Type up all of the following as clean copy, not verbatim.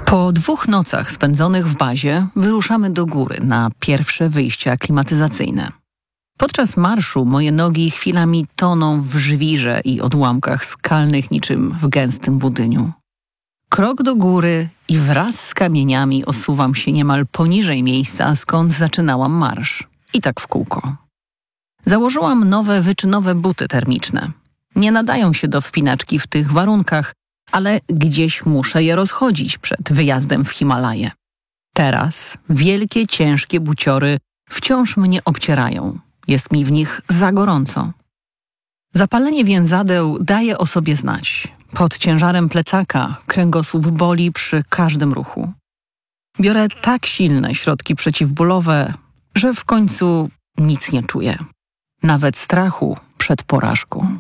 Po 2 nocach spędzonych w bazie wyruszamy do góry na pierwsze wyjście aklimatyzacyjne. Podczas marszu moje nogi chwilami toną w żwirze i odłamkach skalnych niczym w gęstym budyniu. Krok do góry i wraz z kamieniami osuwam się niemal poniżej miejsca, skąd zaczynałam marsz. I tak w kółko. Założyłam nowe wyczynowe buty termiczne. Nie nadają się do wspinaczki w tych warunkach, ale gdzieś muszę je rozchodzić przed wyjazdem w Himalaje. Teraz wielkie, ciężkie buciory wciąż mnie obcierają. Jest mi w nich za gorąco. Zapalenie więzadeł daje o sobie znać. Pod ciężarem plecaka kręgosłup boli przy każdym ruchu. Biorę tak silne środki przeciwbólowe, że w końcu nic nie czuję. Nawet strachu przed porażką.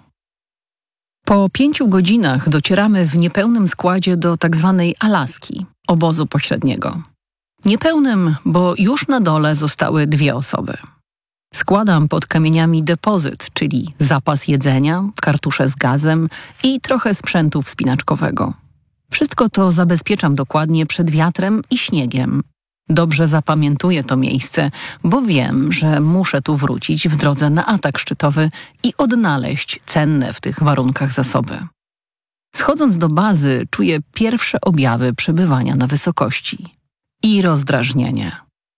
Po 5 godzinach docieramy w niepełnym składzie do tzw. Alaski, obozu pośredniego. Niepełnym, bo już na dole zostały 2 osoby. Składam pod kamieniami depozyt, czyli zapas jedzenia, kartusze z gazem i trochę sprzętu wspinaczkowego. Wszystko to zabezpieczam dokładnie przed wiatrem i śniegiem. Dobrze zapamiętuję to miejsce, bo wiem, że muszę tu wrócić w drodze na atak szczytowy i odnaleźć cenne w tych warunkach zasoby. Schodząc do bazy, czuję pierwsze objawy przebywania na wysokości i rozdrażnienie.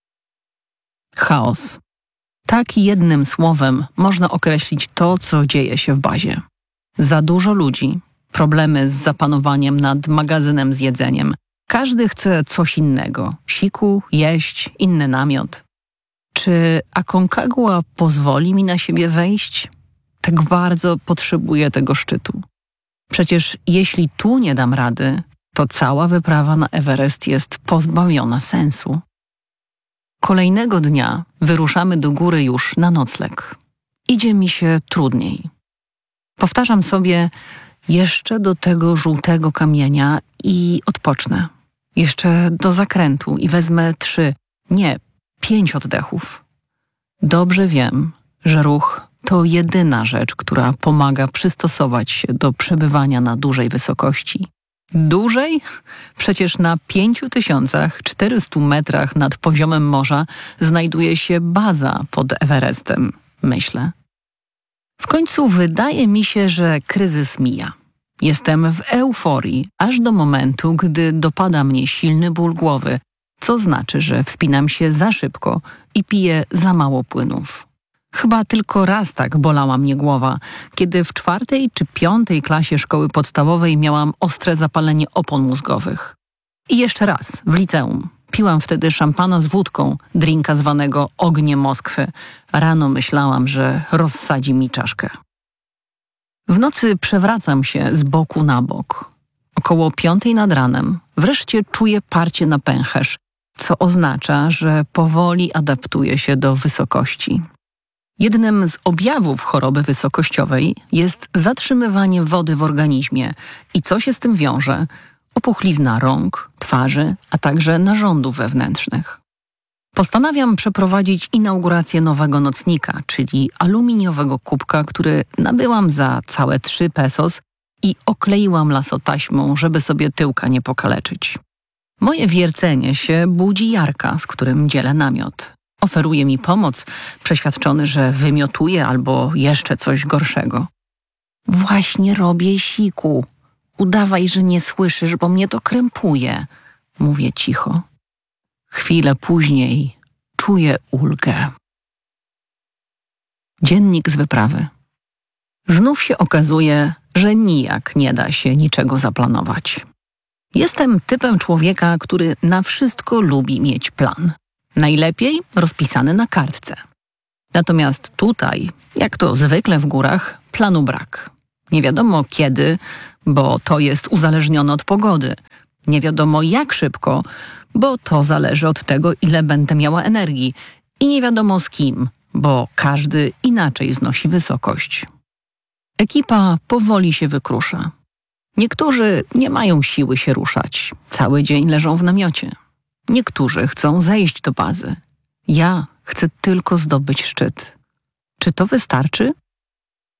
Chaos. Tak jednym słowem można określić to, co dzieje się w bazie. Za dużo ludzi, problemy z zapanowaniem nad magazynem z jedzeniem. Każdy chce coś innego. Siku, jeść, inny namiot. Czy Aconcagua pozwoli mi na siebie wejść? Tak bardzo potrzebuję tego szczytu. Przecież jeśli tu nie dam rady, to cała wyprawa na Everest jest pozbawiona sensu. Kolejnego dnia wyruszamy do góry już na nocleg. Idzie mi się trudniej. Powtarzam sobie, jeszcze do tego żółtego kamienia i odpocznę. Jeszcze do zakrętu i wezmę 3, nie, 5 oddechów. Dobrze wiem, że ruch to jedyna rzecz, która pomaga przystosować się do przebywania na dużej wysokości. Dłużej? Przecież na 5400 metrach nad poziomem morza znajduje się baza pod Everestem, myślę. W końcu wydaje mi się, że kryzys mija. Jestem w euforii, aż do momentu, gdy dopada mnie silny ból głowy, co znaczy, że wspinam się za szybko i piję za mało płynów. Chyba tylko raz tak bolała mnie głowa, kiedy w 4. czy 5. klasie szkoły podstawowej miałam ostre zapalenie opon mózgowych. I jeszcze raz, w liceum. Piłam wtedy szampana z wódką, drinka zwanego Ognie Moskwy. Rano myślałam, że rozsadzi mi czaszkę. W nocy przewracam się z boku na bok. Około 5 nad ranem wreszcie czuję parcie na pęcherz, co oznacza, że powoli adaptuję się do wysokości. Jednym z objawów choroby wysokościowej jest zatrzymywanie wody w organizmie i co się z tym wiąże? Opuchlizna rąk, twarzy, a także narządów wewnętrznych. Postanawiam przeprowadzić inaugurację nowego nocnika, czyli aluminiowego kubka, który nabyłam za całe 3 pesos i okleiłam lasotaśmą, żeby sobie tyłka nie pokaleczyć. Moje wiercenie się budzi Jarka, z którym dzielę namiot. Oferuje mi pomoc, przeświadczony, że wymiotuje albo jeszcze coś gorszego. Właśnie robię siku. Udawaj, że nie słyszysz, bo mnie to krępuje. Mówię cicho. Chwilę później czuję ulgę. Dziennik z wyprawy. Znów się okazuje, że nijak nie da się niczego zaplanować. Jestem typem człowieka, który na wszystko lubi mieć plan. Najlepiej rozpisany na kartce. Natomiast tutaj, jak to zwykle w górach, planu brak. Nie wiadomo kiedy, bo to jest uzależnione od pogody. Nie wiadomo jak szybko, bo to zależy od tego, ile będę miała energii. I nie wiadomo z kim, bo każdy inaczej znosi wysokość. Ekipa powoli się wykrusza. Niektórzy nie mają siły się ruszać. Cały dzień leżą w namiocie. Niektórzy chcą zejść do bazy. Ja chcę tylko zdobyć szczyt. Czy to wystarczy?